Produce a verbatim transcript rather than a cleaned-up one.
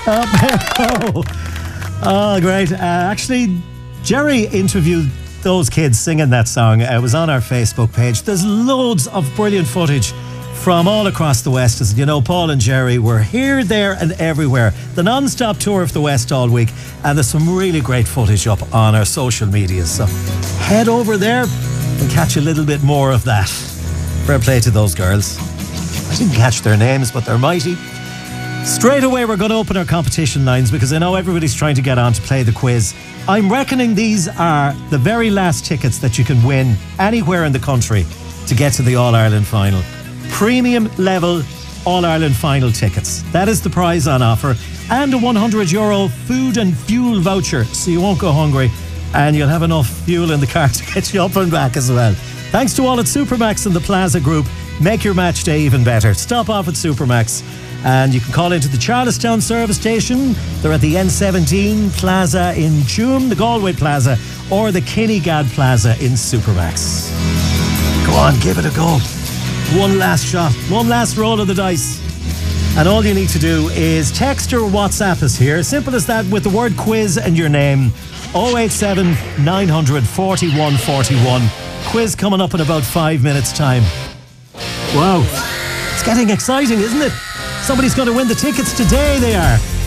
Oh, oh great. Uh, actually, Jerry interviewed those kids singing that song. It was on our Facebook page. There's loads of brilliant footage from all across the West. As you know, Paul and Jerry were here, there and everywhere. The non-stop tour of the West all week. And there's some really great footage up on our social media. So head over there and catch a little bit more of that. Fair play to those girls. I didn't catch their names, but they're mighty. Straight away, we're going to open our competition lines because I know everybody's trying to get on to play the quiz. I'm reckoning these are the very last tickets that you can win anywhere in the country to get to the All-Ireland final. Premium level All-Ireland final tickets. That is the prize on offer. And a one hundred euro food and fuel voucher, so you won't go hungry and you'll have enough fuel in the car to get you up and back as well. Thanks to all at Supermax and the Plaza Group. Make your match day even better. Stop off at Supermax. And you can call into the Charlestown service station. They're at the N seventeen Plaza in Tuam, the Galway Plaza, or the Kinnegad Plaza in Supermax. Go on, give it a go. One last shot, one last roll of the dice. And all you need to do is text or WhatsApp us here. Simple as that, with the word quiz and your name. oh eight seven, nine hundred, forty-one forty-one. Quiz coming up in about five minutes' time. Wow, it's getting exciting, isn't it? Somebody's going to win the tickets today, they are.